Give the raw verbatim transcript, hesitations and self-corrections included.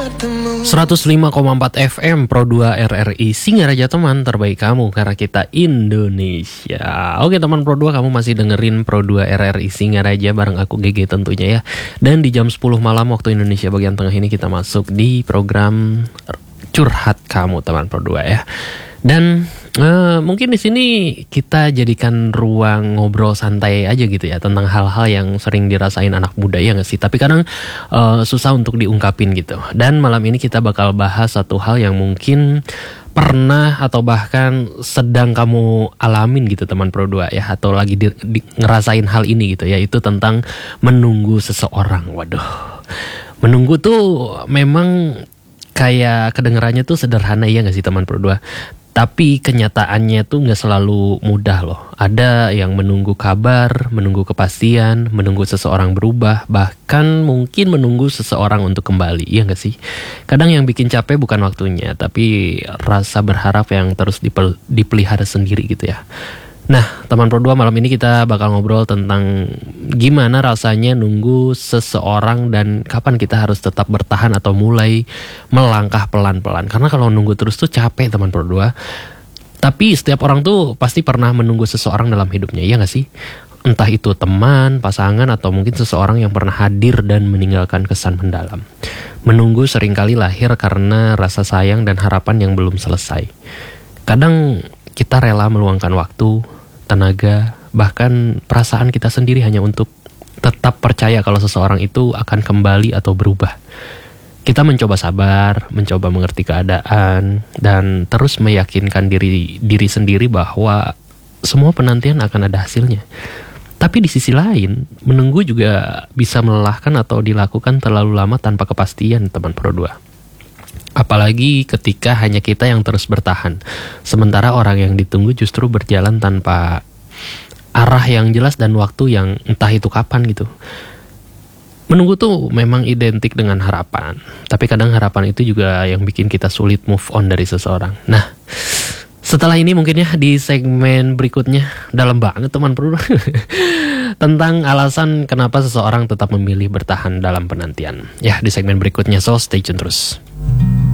seratus lima koma empat F M Pro dua R R I Singaraja, teman terbaik kamu karena kita Indonesia. Oke teman Pro dua, kamu masih dengerin Pro dua R R I Singaraja bareng aku G G tentunya ya. Dan di jam sepuluh malam waktu Indonesia bagian tengah ini kita masuk di program Curhat Kamu teman Pro dua ya. Dan uh, mungkin di sini kita jadikan ruang ngobrol santai aja gitu ya tentang hal-hal yang sering dirasain anak muda ya nggak sih. Tapi kadang uh, susah untuk diungkapin gitu. Dan malam ini kita bakal bahas satu hal yang mungkin pernah atau bahkan sedang kamu alamin gitu teman Pro dua ya, atau lagi di, di, ngerasain hal ini gitu ya. Itu tentang menunggu seseorang. Waduh, menunggu tuh memang kayak kedengarannya tuh sederhana ya nggak sih teman Pro dua. Tapi kenyataannya tuh gak selalu mudah loh. Ada yang menunggu kabar, menunggu kepastian, menunggu seseorang berubah, bahkan mungkin menunggu seseorang untuk kembali, iya gak sih? Kadang yang bikin capek bukan waktunya, tapi rasa berharap yang terus dipel- dipelihara sendiri gitu ya. Nah, teman Pro dua, malam ini kita bakal ngobrol tentang gimana rasanya nunggu seseorang dan kapan kita harus tetap bertahan atau mulai melangkah pelan-pelan. Karena kalau nunggu terus tuh capek teman Pro dua. Tapi setiap orang tuh pasti pernah menunggu seseorang dalam hidupnya, iya gak sih? Entah itu teman, pasangan, atau mungkin seseorang yang pernah hadir dan meninggalkan kesan mendalam. Menunggu seringkali lahir karena rasa sayang dan harapan yang belum selesai. Kadang kita rela meluangkan waktu, tenaga, bahkan perasaan kita sendiri hanya untuk tetap percaya kalau seseorang itu akan kembali atau berubah. Kita mencoba sabar, mencoba mengerti keadaan, dan terus meyakinkan diri diri sendiri bahwa semua penantian akan ada hasilnya. Tapi di sisi lain, menunggu juga bisa melelahkan atau dilakukan terlalu lama tanpa kepastian teman Pro dua. Apalagi ketika hanya kita yang terus bertahan, sementara orang yang ditunggu justru berjalan tanpa arah yang jelas dan waktu yang entah itu kapan gitu. Menunggu tuh memang identik dengan harapan, tapi kadang harapan itu juga yang bikin kita sulit move on dari seseorang. Nah, setelah ini mungkin ya di segmen berikutnya, dalam banget teman Pro, tentang alasan kenapa seseorang tetap memilih bertahan dalam penantian. Ya, di segmen berikutnya, so stay tune terus.